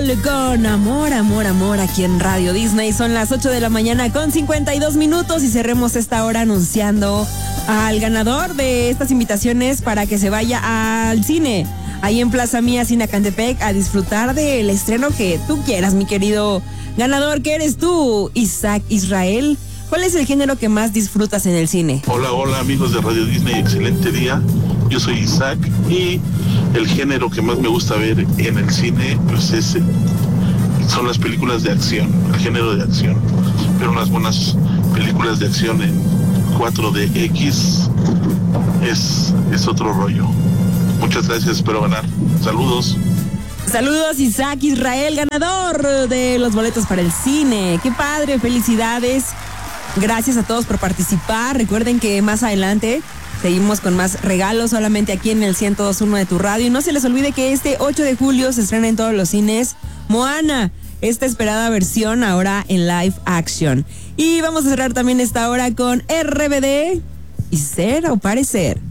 Israel con Amor, Amor, Amor aquí en Radio Disney. Son las 8 de la mañana con 52 minutos y cerremos esta hora anunciando al ganador de estas invitaciones para que se vaya al cine. Ahí en Plaza Mía Cinacantepec a disfrutar del estreno que tú quieras, mi querido ganador, que eres tú, Isaac Israel. ¿Cuál es el género que más disfrutas en el cine? Hola amigos de Radio Disney, excelente día. Yo soy Isaac y el género que más me gusta ver en el cine pues son las películas de acción, el género de acción. Pero unas buenas películas de acción en 4DX es otro rollo. Muchas gracias, espero ganar. Saludos. Saludos, Isaac Israel, ganador de los boletos para el cine. ¡Qué padre! ¡Felicidades! Gracias a todos por participar. Recuerden que más adelante seguimos con más regalos solamente aquí en el 102.1 de tu radio. Y no se les olvide que este 8 de julio se estrena en todos los cines Moana, esta esperada versión ahora en live action. Y vamos a cerrar también esta hora con RBD y Ser o Parecer.